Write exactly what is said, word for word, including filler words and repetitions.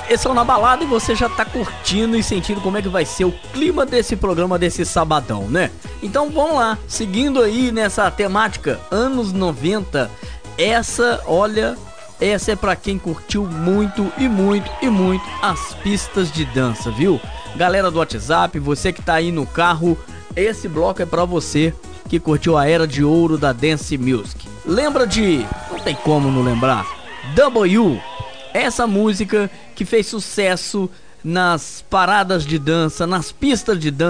esse é o Na Balada e você já tá curtindo e sentindo como é que vai ser o clima desse programa desse sabadão, né? Então vamos lá, seguindo aí nessa temática anos noventa, essa, olha, essa é pra quem curtiu muito e muito e muito as pistas de dança, viu? Galera do WhatsApp, você que tá aí no carro, esse bloco é pra você que curtiu a era de ouro da Dance Music. Lembra de... não tem como não lembrar, W, essa música que fez sucesso nas paradas de dança, nas pistas de dança